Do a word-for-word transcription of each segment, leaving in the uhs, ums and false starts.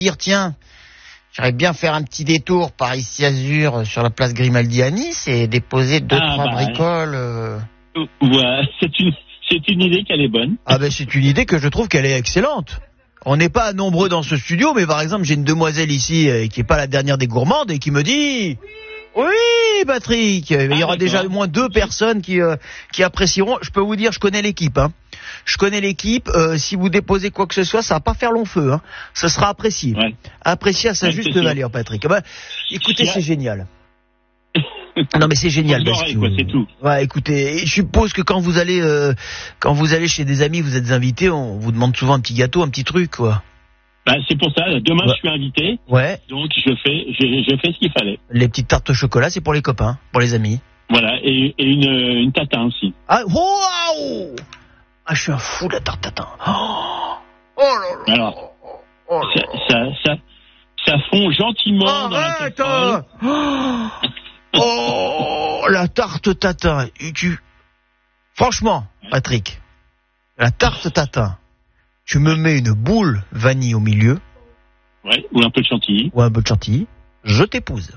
dire tiens, j'aimerais bien faire un petit détour par ici Azur sur la place Grimaldi à Nice et déposer deux Ah, trois bah, bricoles. Euh... Ouais, c'est une c'est une idée qu'elle est bonne. Ah ben c'est une idée que je trouve qu'elle est excellente. On n'est pas nombreux dans ce studio, mais par exemple j'ai une demoiselle ici euh, qui est pas la dernière des gourmandes et qui me dit oui Patrick, il y Ah, aura d'accord. déjà au moins deux personnes qui euh, qui apprécieront. Je peux vous dire, je connais l'équipe. Hein. Je connais l'équipe. Euh, si vous déposez quoi que ce soit, ça va pas faire long feu. Hein. Ce sera apprécié, Ouais. apprécié à sa Ouais, juste c'est sûr. valeur, Patrick. Ah ben, écoutez, Yeah. c'est génial. Non mais c'est génial. Faut se Parce barrer, que, quoi, c'est tout. Ouais, écoutez, je suppose que quand vous allez euh, quand vous allez chez des amis, vous êtes invités, on vous demande souvent un petit gâteau, un petit truc, quoi. Bah, c'est pour ça. Demain, Ouais. je suis invité, Ouais. donc je fais je, je fais ce qu'il fallait. Les petites tartes au chocolat, c'est pour les copains, pour les amis. Voilà, et, et une une tatin aussi. Ah, waouh! Ah, je suis un fou de la tarte tatin. Oh, oh là là. Alors, Oh là ça là. ça ça, ça fond gentiment dans la Arrête, casserole. hein. Oh, la tarte tatin. Et tu... Franchement, Patrick, la tarte tatin, tu me mets une boule vanille au milieu, Ouais, ou un peu de chantilly. ou un peu de chantilly, je t'épouse.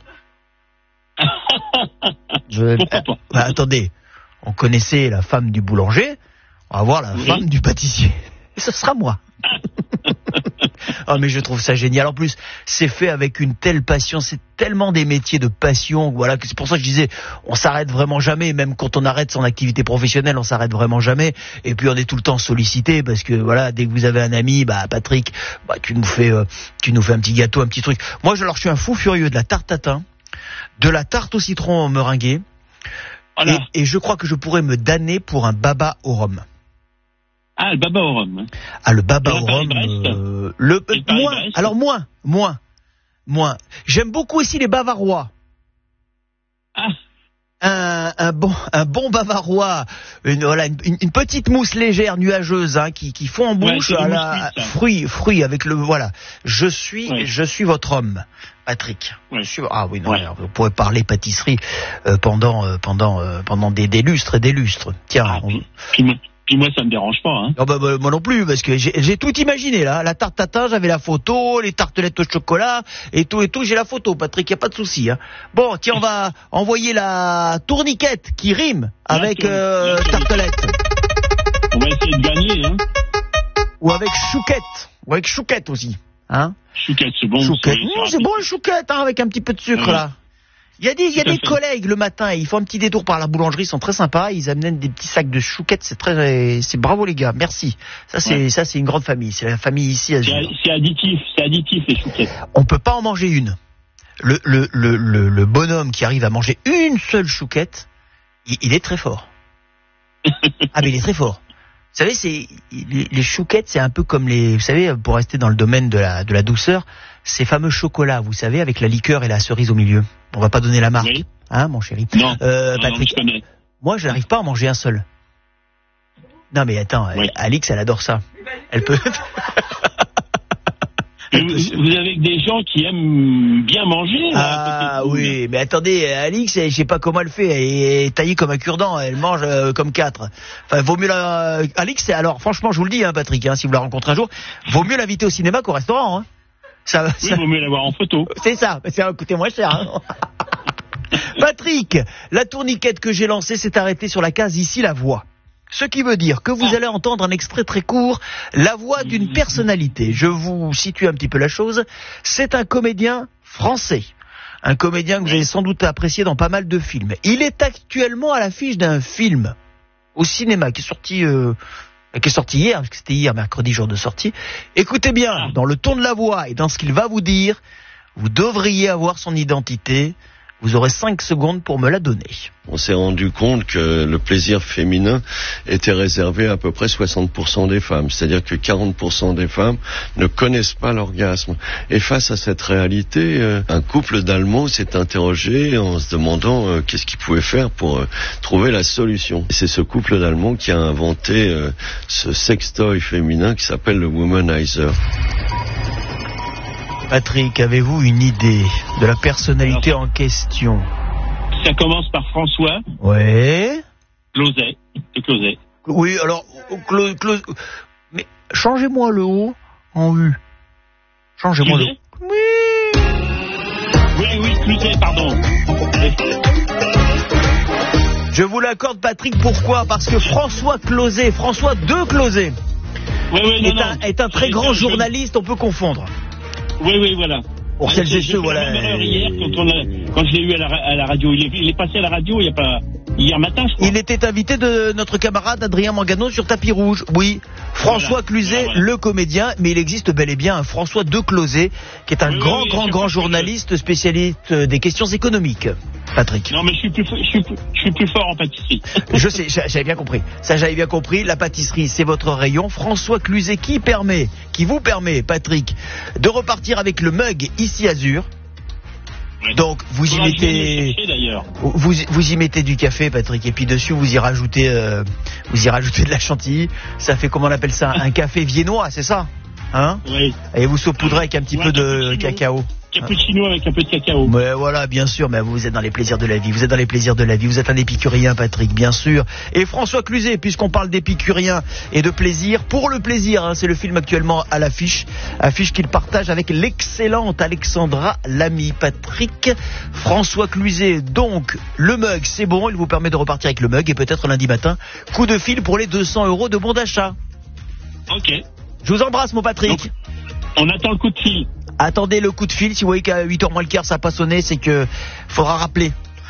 Je... Pourquoi pas? Bah, attendez, on connaissait la femme du boulanger, on va voir la Oui. femme du pâtissier. Et ce sera moi. Oh mais je trouve ça génial. En plus, c'est fait avec une telle passion. C'est tellement des métiers de passion. Voilà, que c'est pour ça que je disais, on s'arrête vraiment jamais. Même quand on arrête son activité professionnelle, on s'arrête vraiment jamais. Et puis on est tout le temps sollicité parce que voilà, dès que vous avez un ami, bah Patrick, bah tu nous fais, euh, tu nous fais un petit gâteau, un petit truc. Moi, je, alors, je suis un fou furieux de la tarte tatin, de la tarte au citron meringuée, Voilà. et, et je crois que je pourrais me damner pour un baba au rhum. Ah, le baba au rhum. Ah, le baba Et le au rhum, Paris-Brest euh, le, Et le Paris-Brest moins, alors moins, moins, moins. J'aime beaucoup aussi les bavarois. Ah, Un, un bon, un bon bavarois, une, voilà, une, une petite mousse légère, nuageuse, hein, qui, qui fond en Ouais, bouche, c'est des à mousses la, cuites, ça. fruits, fruits avec le, voilà. Je suis, Ouais. je suis votre homme, Patrick. Ouais. Je suis- ah oui, non, Ouais. alors, vous pourrez parler pâtisserie euh, pendant, euh, pendant, euh, pendant des, des lustres et des lustres. Tiens, ah on- puis, puis, moi, puis moi, ça me dérange pas. Hein. Oh bah, bah, moi non plus, parce que j'ai j'ai tout imaginé là. La tarte tatin, j'avais la photo, les tartelettes au chocolat et tout et tout. J'ai la photo, Patrick, y a pas de souci. Hein. Bon, tiens, on va envoyer la tourniquette qui rime La avec tour- euh, la tourniquette. tartelette On va essayer de gagner. Hein. ou avec chouquette ou avec chouquette aussi. Hein Chouquette, c'est bon. Chouquette, c'est- Mmh, c'est bon le chouquette hein, avec un petit peu de sucre Ouais. là. Il y a des, il y a Tout à des fait. collègues le matin, ils font un petit détour par la boulangerie, ils sont très sympas, ils amènent des petits sacs de chouquettes, c'est très, c'est bravo les gars, merci. Ça c'est, Ouais. ça c'est une grande famille, c'est la famille ici à C'est Azur. c'est additif, c'est additif les chouquettes. On peut pas en manger une. Le, le, le, le, le bonhomme qui arrive à manger une seule chouquette, il, il est très fort. Ah mais il est très fort. Vous savez, c'est les, les chouquettes, c'est un peu comme les, vous savez, pour rester dans le domaine de la, de la douceur, ces fameux chocolats, vous savez, avec la liqueur et la cerise au milieu. On va pas donner la marque, Oui. hein, mon chéri. Non, Euh, non, Patrick, non, je connais. moi, je n'arrive pas à en manger un seul. Non mais attends, Oui. Alix, elle adore ça. Elle peut. Mais Vous, vous avez des gens qui aiment bien manger. là, à Ah côté de vous, oui, mais attendez, Alix, je sais pas comment elle fait, elle est taillée comme un cure-dent, elle mange euh, comme quatre. Enfin, vaut mieux la... Alix, c'est- alors franchement, je vous le dis, hein, Patrick, hein, si vous la rencontrez un jour, vaut mieux l'inviter au cinéma qu'au restaurant. Hein. Ça, Oui, ça- il vaut mieux l'avoir en photo. c'est ça, ça va coûter moins cher. Hein. Patrick, la tourniquette que j'ai lancée s'est arrêtée sur la case ici la voix. Ce qui veut dire que vous Ah. allez entendre un extrait très court, la voix d'une personnalité. Je vous situe un petit peu la chose. C'est un comédien français. Un comédien que vous avez sans doute apprécié dans pas mal de films. Il est actuellement à l'affiche d'un film au cinéma qui est sorti, euh, qui est sorti hier, parce que c'était hier, mercredi, jour de sortie. Écoutez bien, dans le ton de la voix et dans ce qu'il va vous dire, vous devriez avoir son identité. Vous aurez cinq secondes pour me la donner. On s'est rendu compte que le plaisir féminin était réservé à à peu près soixante pour cent des femmes. C'est-à-dire que quarante pour cent des femmes ne connaissent pas l'orgasme. Et face à cette réalité, euh, un couple d'Allemands s'est interrogé en se demandant euh, qu'est-ce qu'ils pouvaient faire pour euh, trouver la solution. Et c'est ce couple d'Allemands qui a inventé euh, ce sextoy féminin qui s'appelle le Womanizer. Patrick, avez-vous une idée de la personnalité en question? Ça commence par François Ouais. Closet. De Closet. Oui, alors, close, close. Mais changez-moi le O en U. Changez-moi le... Cluzet Oui, oui, Cluzet, pardon. Je vous l'accorde, Patrick, pourquoi? Parce que François Closet, François de Closet, Oui, oui, non, est, non. un, est un très Je- grand je- journaliste, on peut confondre. Oui, oui, voilà. Pour Ouais, celles j'ai- et j'ai ceux, fait voilà. la même erreur hier, quand, on a- quand je l'ai eu à la, ra- à la radio. Il est, il est passé à la radio il y a pas, hier matin, je crois. Il était invité de notre camarade Adrien Mangano sur Tapis Rouge. Oui, François Voilà. Cluzet, Voilà, voilà. le comédien, mais il existe bel et bien un François de Closet, qui est un Oui, oui, grand, oui, grand, je grand sais. journaliste spécialiste des questions économiques. Patrick. Non, mais je suis plus, fo- je suis plus, je suis plus fort en pâtisserie. Je sais, j'a- j'avais bien compris. Ça, j'avais bien compris. La pâtisserie, c'est votre rayon. François Cluzet qui permet, qui vous permet, Patrick, de repartir avec le mug ici Azur. Ouais. Donc, vous y Faudra que je vienne le mettez, chercher, d'ailleurs. vous, vous y mettez du café, Patrick, et puis dessus, vous y rajoutez, euh, vous y rajoutez de la chantilly. Ça fait, comment on appelle ça, un café viennois, c'est ça? Hein? Oui. Et vous saupoudrez avec un petit Ouais, peu de cappuccino. cacao. Cappuccino avec un peu de cacao. Mais voilà, bien sûr, mais vous êtes dans les plaisirs de la vie, vous êtes dans les plaisirs de la vie, vous êtes un épicurien, Patrick, bien sûr. Et François Cluzet, puisqu'on parle d'épicurien et de plaisir, pour le plaisir, hein, c'est le film actuellement à l'affiche, affiche qu'il partage avec l'excellente Alexandra Lamy. Patrick, François Cluzet, donc, le mug, c'est bon, il vous permet de repartir avec le mug, et peut-être lundi matin, coup de fil pour les deux cents euros de bon d'achat. Ok. Je vous embrasse, mon Patrick. Donc, on attend le coup de fil. Attendez le coup de fil, si vous voyez qu'à huit heures moins le quart ça n'a pas sonné, c'est que faudra rappeler.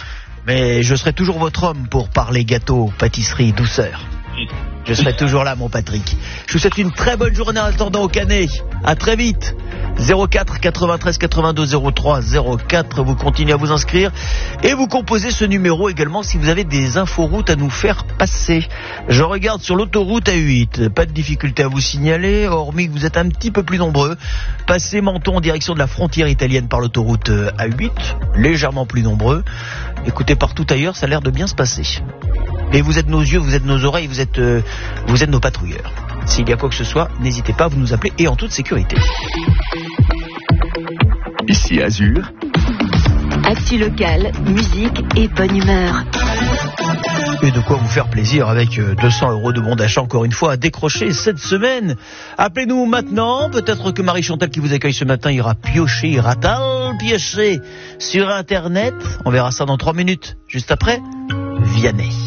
Mais je serai toujours votre homme pour parler gâteau, pâtisserie, douceur. Je serai toujours là, mon Patrick. Je vous souhaite une très bonne journée en attendant au Canet. À très vite. zéro quatre quatre-vingt-treize quatre-vingt-deux zéro trois zéro quatre. Vous continuez à vous inscrire et vous composez ce numéro également si vous avez des inforoutes à nous faire passer. Je regarde sur l'autoroute A huit. Pas de difficulté à vous signaler, hormis que vous êtes un petit peu plus nombreux. Passez Menton en direction de la frontière italienne par l'autoroute A huit. Légèrement plus nombreux. Écoutez, partout ailleurs, ça a l'air de bien se passer. Et vous êtes nos yeux, vous êtes nos oreilles, vous êtes, euh, vous êtes nos patrouilleurs. S'il y a quoi que ce soit, n'hésitez pas à vous nous appeler et en toute sécurité. Ici Azur. Actu locale, musique et bonne humeur. Et de quoi vous faire plaisir avec deux cents euros de bon d'achat encore une fois à décrocher cette semaine. Appelez-nous maintenant, peut-être que Marie-Chantal qui vous accueille ce matin ira piocher, ira-t-elle piocher sur Internet. On verra ça dans trois minutes, juste après Vianney.